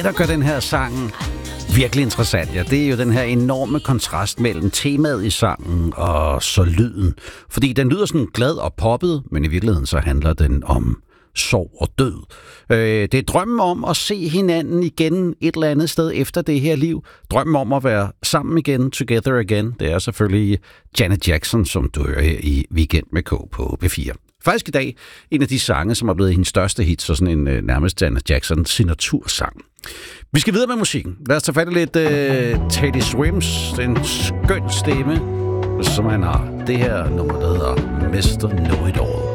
der gør den her sang virkelig interessant, ja, det er jo den her enorme kontrast mellem temaet i sangen og så lyden. Fordi den lyder sådan glad og poppet, men i virkeligheden så handler den om sorg og død. Det er drømmen om at se hinanden igen et eller andet sted efter det her liv. Drømmen om at være sammen igen, together again. Det er selvfølgelig Janet Jackson, som du hører her i Weekend med K på P4. Faktisk i dag en af de sange, som er blevet hendes største hit, så sådan en nærmest Janet Jackson signatursang. Vi skal videre med musikken. Lad os tage fat i lidt Teddy Swims, den skøn stemme, som han har. Det her nummer, der hedder Mr. Know It All.